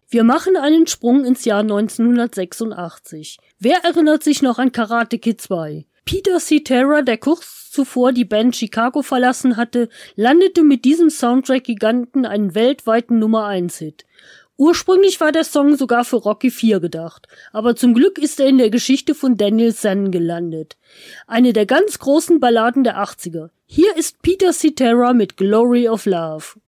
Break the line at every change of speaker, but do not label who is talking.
Wir machen einen Sprung ins Jahr 1986. Wer erinnert sich noch an Karate Kid 2? Peter Cetera, der kurz zuvor die Band Chicago verlassen hatte, landete mit diesem Soundtrack-Giganten einen weltweiten Nummer-1-Hit. Ursprünglich war der Song sogar für Rocky IV gedacht, aber zum Glück ist er in der Geschichte von Daniel San gelandet. Eine der ganz großen Balladen der 80er. Hier ist Peter Cetera mit Glory of Love.